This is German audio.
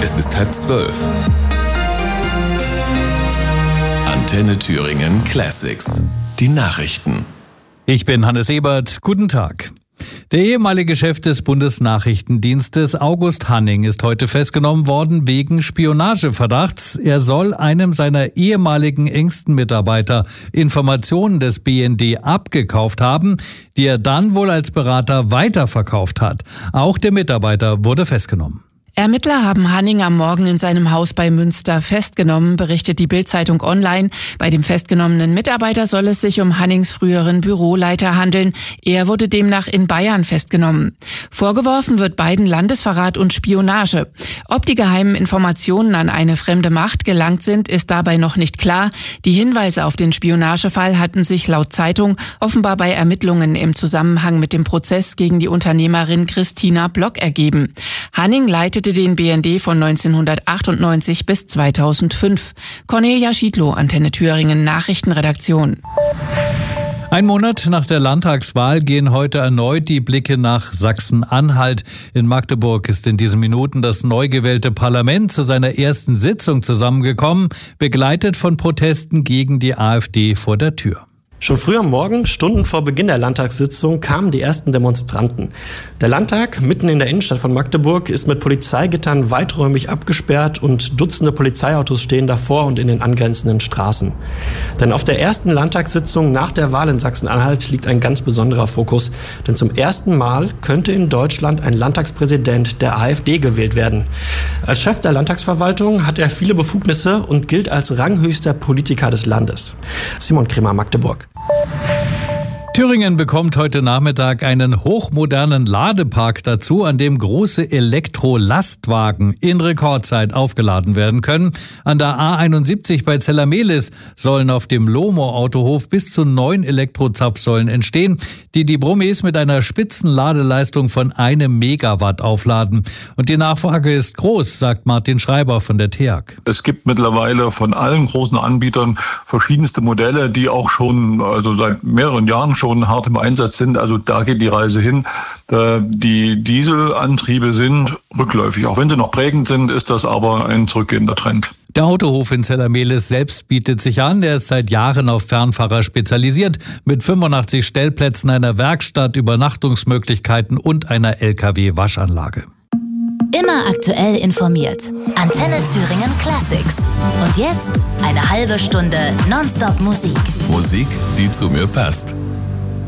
Es ist 11:30. Antenne Thüringen Classics. Die Nachrichten. Ich bin Hannes Ebert. Guten Tag. Der ehemalige Chef des Bundesnachrichtendienstes August Hanning ist heute festgenommen worden wegen Spionageverdachts. Er soll einem seiner ehemaligen engsten Mitarbeiter Informationen des BND abgekauft haben, die er dann wohl als Berater weiterverkauft hat. Auch der Mitarbeiter wurde festgenommen. Ermittler haben Hanning am Morgen in seinem Haus bei Münster festgenommen, berichtet die Bild-Zeitung online. Bei dem festgenommenen Mitarbeiter soll es sich um Hannings früheren Büroleiter handeln. Er wurde demnach in Bayern festgenommen. Vorgeworfen wird beiden Landesverrat und Spionage. Ob die geheimen Informationen an eine fremde Macht gelangt sind, ist dabei noch nicht klar. Die Hinweise auf den Spionagefall hatten sich laut Zeitung offenbar bei Ermittlungen im Zusammenhang mit dem Prozess gegen die Unternehmerin Christina Block ergeben. Hanning leitete den BND von 1998 bis 2005. Cornelia Schiedlow, Antenne Thüringen, Nachrichtenredaktion. Ein Monat nach der Landtagswahl gehen heute erneut die Blicke nach Sachsen-Anhalt. In Magdeburg ist in diesen Minuten das neu gewählte Parlament zu seiner ersten Sitzung zusammengekommen, begleitet von Protesten gegen die AfD vor der Tür. Schon früh am Morgen, Stunden vor Beginn der Landtagssitzung, kamen die ersten Demonstranten. Der Landtag, mitten in der Innenstadt von Magdeburg, ist mit Polizeigittern weiträumig abgesperrt und Dutzende Polizeiautos stehen davor und in den angrenzenden Straßen. Denn auf der ersten Landtagssitzung nach der Wahl in Sachsen-Anhalt liegt ein ganz besonderer Fokus. Denn zum ersten Mal könnte in Deutschland ein Landtagspräsident der AfD gewählt werden. Als Chef der Landtagsverwaltung hat er viele Befugnisse und gilt als ranghöchster Politiker des Landes. Simon Kremer, Magdeburg. Thüringen bekommt heute Nachmittag einen hochmodernen Ladepark dazu, an dem große Elektrolastwagen in Rekordzeit aufgeladen werden können. An der A71 bei Zellermehlis sollen auf dem Lohmo-Autohof bis zu 9 Elektrozapfsäulen entstehen, die Brummis mit einer Spitzenladeleistung von 1 Megawatt aufladen. Und die Nachfrage ist groß, sagt Martin Schreiber von der TEAG. Es gibt mittlerweile von allen großen Anbietern verschiedenste Modelle, die auch schon seit mehreren Jahren schon hart im Einsatz sind. Also da geht die Reise hin. Die Dieselantriebe sind rückläufig. Auch wenn sie noch prägend sind, ist das aber ein zurückgehender Trend. Der Autohof in Zellermehlis selbst bietet sich an. Er ist seit Jahren auf Fernfahrer spezialisiert, mit 85 Stellplätzen, einer Werkstatt, Übernachtungsmöglichkeiten und einer LKW-Waschanlage. Immer aktuell informiert. Antenne Thüringen Classics. Und jetzt eine halbe Stunde Nonstop Musik. Musik, die zu mir passt.